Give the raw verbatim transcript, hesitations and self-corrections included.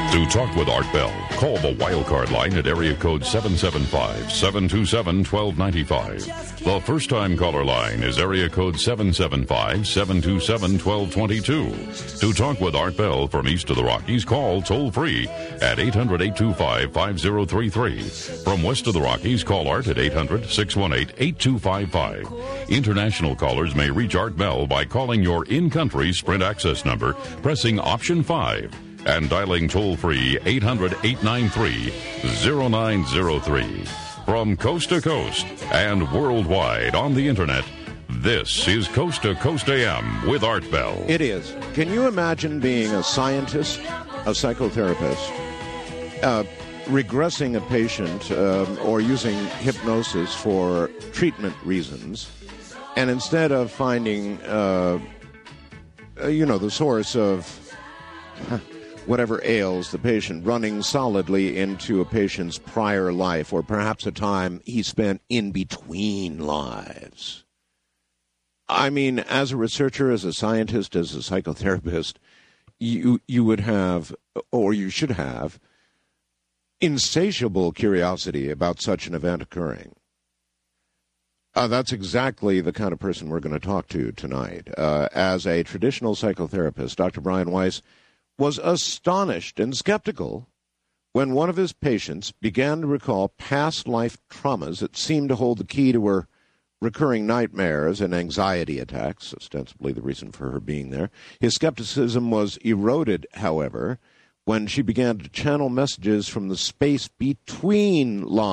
To talk with Art Bell, call the Wildcard line at area code seven seven five, seven two seven, one two nine five. The first-time caller line is area code seven seven five, seven two seven, one two two two. To talk with Art Bell from east of the Rockies, call toll-free at eight hundred, eight two five, five zero three three. From west of the Rockies, call Art at eight hundred, six one eight, eight two five five. International callers may reach Art Bell by calling your in-country Sprint access number, pressing option five, and dialing toll-free eight hundred, eight nine three, zero nine zero three. From coast to coast and worldwide on the internet, this is Coast to Coast A M with Art Bell. It is. Can you imagine being a scientist, a psychotherapist, uh, regressing a patient um, or using hypnosis for treatment reasons, and instead of finding, uh, uh, you know, the source of whatever ails the patient, running solidly into a patient's prior life or perhaps a time he spent in between lives? I mean, as a researcher, as a scientist, as a psychotherapist, you you would have, or you should have, insatiable curiosity about such an event occurring. Uh, that's exactly the kind of person we're going to talk to tonight. Uh, as a traditional psychotherapist, Doctor Brian Weiss was astonished and skeptical when one of his patients began to recall past life traumas that seemed to hold the key to her recurring nightmares and anxiety attacks, ostensibly the reason for her being there. His skepticism was eroded, however, when she began to channel messages from the space between lives.